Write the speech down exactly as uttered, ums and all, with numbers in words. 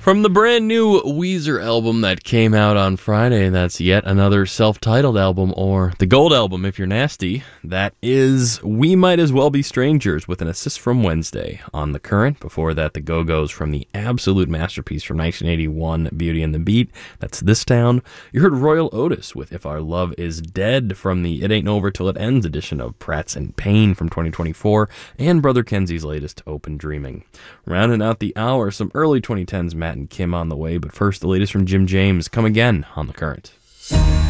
From the brand new Weezer album that came out on Friday, that's yet another self-titled album, or the Gold Album if you're nasty. That is We Might As Well Be Strangers with an assist from Wednesday on The Current. Before that, the Go-Go's from the absolute masterpiece from nineteen eighty-one, Beauty and the Beat. That's This Town. You heard Royal Otis with If Our Love Is Dead from the It Ain't Over Till It Ends edition of Pratt's and Payne from twenty twenty-four, and Brother Kenzie's latest, Open Dreaming. Rounding out the hour, some early twenty tens Matt and Kim on the way, but first the latest from Jim James, Come Again on The Current.